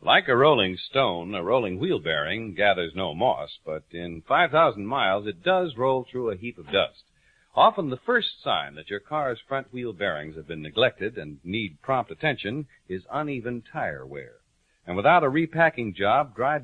Like a rolling stone, a rolling wheel bearing gathers no moss, but in 5,000 miles it does roll through a heap of dust. Often the first sign that your car's front wheel bearings have been neglected and need prompt attention is uneven tire wear. And without a repacking job, dry